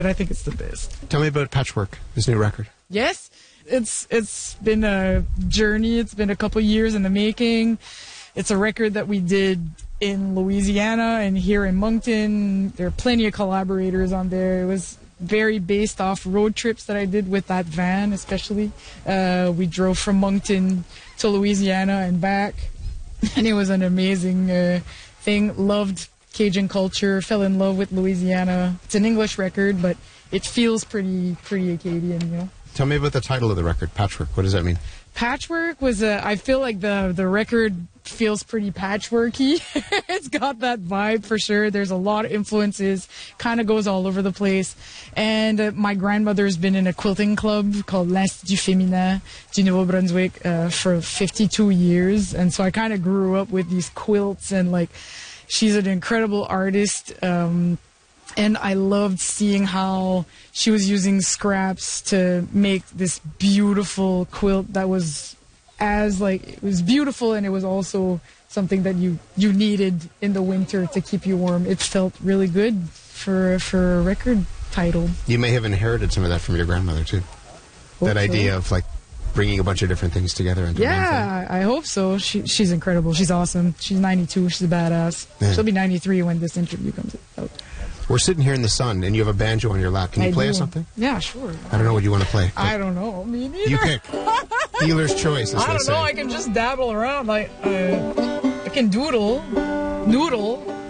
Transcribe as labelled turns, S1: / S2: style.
S1: But I think it's the best.
S2: Tell me about Patchwork, this new record.
S1: Yes, it's been a journey. It's been a couple years in the making. It's a record that we did in Louisiana and here in Moncton. There are plenty of collaborators on there. It was very based off road trips that I did with that van, especially. We drove from Moncton to Louisiana and back, and it was an amazing thing. Loved Cajun culture, fell in love with Louisiana. It's an English record, but it feels pretty Acadian, you know.
S2: Tell me about the title of the record, Patchwork. What does that mean?
S1: Patchwork was I feel like the record feels pretty patchworky. It's got that vibe for sure. There's a lot of influences, kind of goes all over the place. And my grandmother's been in a quilting club called L'Institut Féminin du Nouveau-Brunswick for 52 years. And so I kind of grew up with these quilts, and like, she's an incredible artist. And I loved seeing how she was using scraps to make this beautiful quilt that was it was beautiful, and it was also something that you needed in the winter to keep you warm. It felt really good for a record title.
S2: You may have inherited some of that from your grandmother too. That idea of like bringing a bunch of different things together into one thing.
S1: Yeah, I hope so. She's incredible. She's awesome. She's 92. She's a badass. Yeah. She'll be 93 when this interview comes out.
S2: We're sitting here in the sun, and you have a banjo on your lap. Can you play us something?
S1: Yeah, sure.
S2: I don't know what you want to play.
S1: I don't know. Me neither.
S2: You pick. Dealer's choice, as
S1: I don't know. I can just dabble around. I can noodle.